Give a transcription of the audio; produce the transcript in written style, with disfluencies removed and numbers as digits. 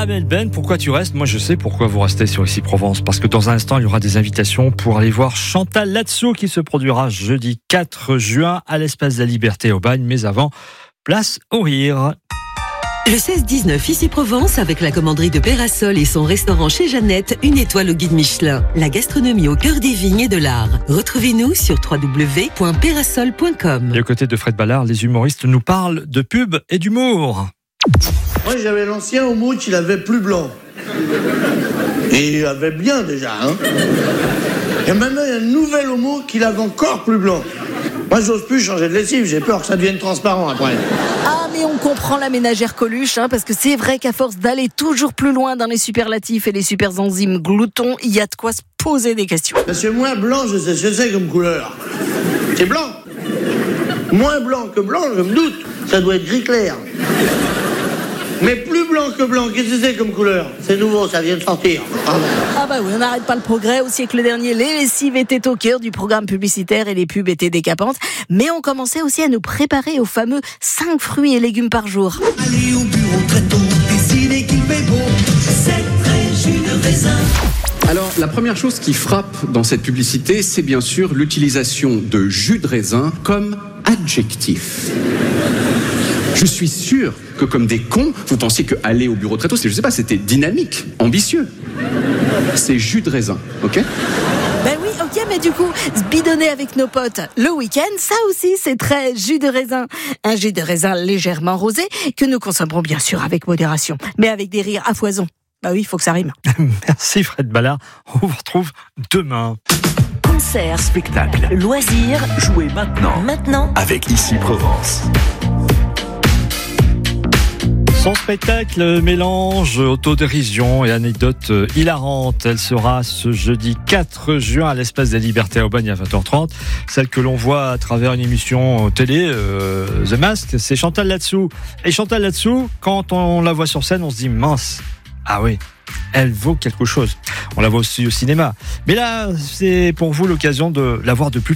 Amel Ben, pourquoi tu restes ? Moi je sais pourquoi vous restez sur Ici Provence, parce que dans un instant il y aura des invitations pour aller voir Chantal Latsou qui se produira jeudi 4 juin à l'Espace de la Liberté au Bagne, mais avant, place au rire. Le 16-19 Ici Provence avec la commanderie de Pérasol et son restaurant chez Jeannette, une étoile au guide Michelin. La gastronomie au cœur des vignes et de l'art. Retrouvez-nous sur www.perasol.com. Et aux côtés de Fred Ballard, les humoristes nous parlent de pub et d'humour. Moi j'avais l'ancien Homout, il avait plus blanc. Et il avait bien déjà, hein. Et maintenant il y a un nouvel Homout qui l'avait encore plus blanc. Moi j'ose plus changer de lessive, j'ai peur que ça devienne transparent après. Ah mais on comprend la ménagère Coluche, parce que c'est vrai qu'à force d'aller toujours plus loin dans les superlatifs et les super enzymes gloutons, il y a de quoi se poser des questions. Parce que moi blanc, je sais ce que c'est comme couleur. C'est blanc. Moins blanc que blanc, je me doute. Ça doit être gris clair. Mais plus blanc que blanc, qu'est-ce que c'est comme couleur ? C'est nouveau, ça vient de sortir. Ah bah oui, on n'arrête pas le progrès. Au siècle dernier, les lessives étaient au cœur du programme publicitaire et les pubs étaient décapantes. Mais on commençait aussi à nous préparer aux fameux 5 fruits et légumes par jour. Allez au bureau très tôt, décidez qu'il fait beau, c'est très jus de raisin. Alors, la première chose qui frappe dans cette publicité, c'est bien sûr l'utilisation de jus de raisin comme adjectif. Je suis sûr que comme des cons, vous pensiez que aller au bureau très tôt, c'était dynamique, ambitieux. C'est jus de raisin, ok ? Ben oui, ok, mais du coup, se bidonner avec nos potes le week-end, ça aussi, c'est très jus de raisin. Un jus de raisin légèrement rosé que nous consommerons bien sûr avec modération, mais avec des rires à foison. Bah oui, il faut que ça rime. Merci Fred Ballard, on vous retrouve demain. Concert, spectacle, loisirs, jouez maintenant avec Ici Provence. Son spectacle mélange autodérision et anecdotes hilarantes. Elle sera ce jeudi 4 juin à l'Espace des Libertés à Aubagne à 20h30. Celle que l'on voit à travers une émission télé, The Mask, c'est Chantal Latsou. Et Chantal Latsou, quand on la voit sur scène, on se dit mince. Ah oui, elle vaut quelque chose. On la voit aussi au cinéma. Mais là, c'est pour vous l'occasion de la voir de plus